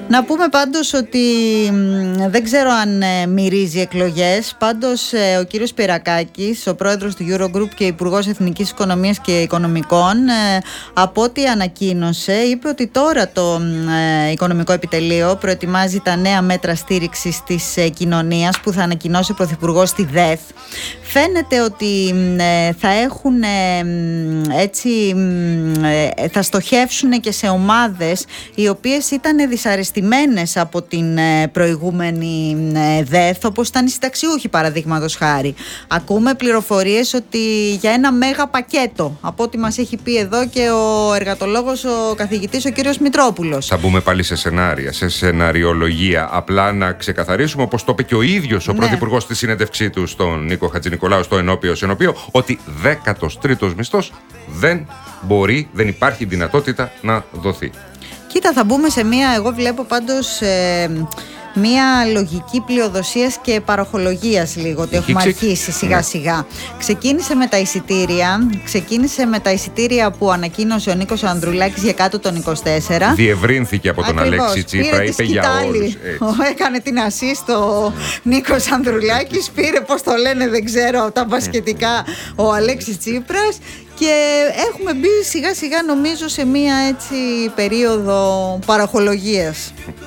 Να πούμε πάντως ότι δεν ξέρω αν μυρίζει εκλογές. Πάντως ο κύριος Σπυρακάκης, ο πρόεδρος του Eurogroup και υπουργός Εθνικής Οικονομίας και Οικονομικών, από ό,τι ανακοίνωσε, είπε ότι τώρα το Οικονομικό Επιτελείο προετοιμάζει τα νέα μέτρα στήριξης της κοινωνίας που θα ανακοινώσει ο πρωθυπουργός στη ΔΕΘ. Φαίνεται ότι θα έχουν θα στοχεύσουν και σε ομάδες οι οποίες ήταν δυσαρεστημένες από την προηγούμενη ΔΕΘ, όπως ήταν οι συνταξιούχοι, παραδείγματος χάρη. Ακούμε πληροφορίες ότι για ένα μέγα πακέτο, από ό,τι μας έχει πει εδώ και ο εργατολόγος, ο καθηγητής, ο κύριος Μητρόπουλος. Θα μπούμε πάλι σε σενάρια, σε σεναριολογία. Απλά να ξεκαθαρίσουμε, όπως το είπε και ο ίδιος ο πρωθυπουργός στη συνέντευξή του στον Νίκο Χατζηνικολάου στο Ενώπιο Συνοπείο, ότι 13ος μισθός δεν υπάρχει δυνατότητα να δοθεί. Κοίτα, θα μπούμε σε εγώ βλέπω πάντως μία λογική πλειοδοσίας και παροχολογίας λίγο, ότι έχουμε αρχίσει σιγά σιγά. Ξεκίνησε με τα εισιτήρια που ανακοίνωσε ο Νίκος Ανδρουλάκης για κάτω των 24. Διευρύνθηκε από τον Αλέξη Τσίπρα, είπε για όλους. Έκανε την ασίστ ο Νίκος Ανδρουλάκης, πήρε, πώς το λένε, δεν ξέρω, τα μπασκετικά ο Αλέξης Τσίπρας. Και έχουμε μπει σιγά σιγά, νομίζω, σε μία περίοδο παροχολογίας.